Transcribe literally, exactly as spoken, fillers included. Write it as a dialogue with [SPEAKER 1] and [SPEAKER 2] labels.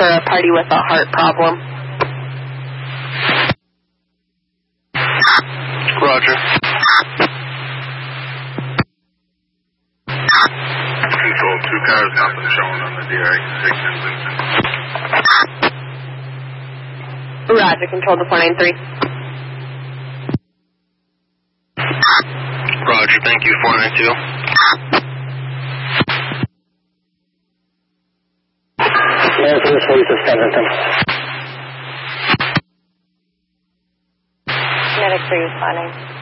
[SPEAKER 1] for a party with a heart problem.
[SPEAKER 2] Roger.
[SPEAKER 3] Control, two cars not been shown on the D I six in Vincent.
[SPEAKER 1] Roger, control to four nine three.
[SPEAKER 2] Roger, thank you, four nine two.
[SPEAKER 4] American Police of Stanton.
[SPEAKER 1] Medic three responding.